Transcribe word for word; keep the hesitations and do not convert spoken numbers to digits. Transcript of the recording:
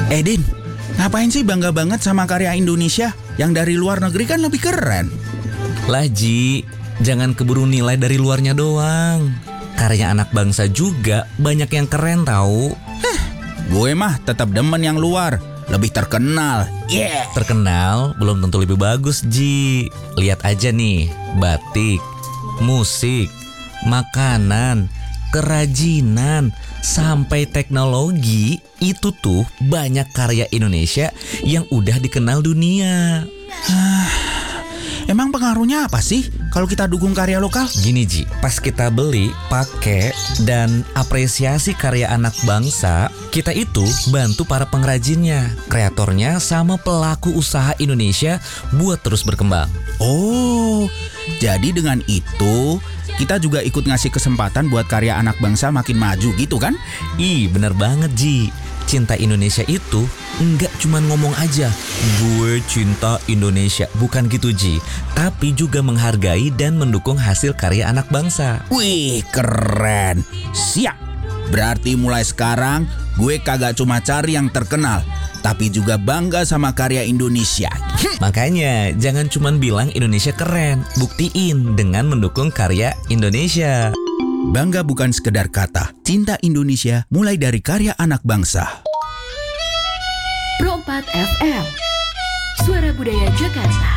Eh Din, ngapain sih bangga banget sama karya Indonesia? Yang dari luar negeri kan lebih keren. Lah Ji, jangan keburu nilai dari luarnya doang. Karya anak bangsa juga banyak yang keren tahu. Heh, gue mah tetap demen yang luar, lebih terkenal. Yeah. Terkenal belum tentu lebih bagus Ji. Lihat aja nih, batik, musik, makanan, kerajinan, sampai teknologi. Itu tuh banyak karya Indonesia yang udah dikenal dunia. Emang pengaruhnya apa sih kalau kita dukung karya lokal? Gini Ji, pas kita beli, pakai, dan apresiasi karya anak bangsa, kita itu bantu para pengrajinnya, kreatornya, sama pelaku usaha Indonesia buat terus berkembang. Oh, jadi dengan itu kita juga ikut ngasih kesempatan buat karya anak bangsa makin maju gitu kan? Ih, bener banget Ji. Cinta Indonesia itu enggak cuma ngomong aja, gue cinta Indonesia. Bukan gitu Ji, tapi juga menghargai dan mendukung hasil karya anak bangsa. Wih, keren. Siap. Berarti mulai sekarang gue kagak cuma cari yang terkenal, tapi juga bangga sama karya Indonesia. Makanya jangan cuma bilang Indonesia keren, buktiin dengan mendukung karya Indonesia. Bangga bukan sekedar kata, cinta Indonesia mulai dari karya anak bangsa. Pro empat F M, Suara Budaya Jakarta.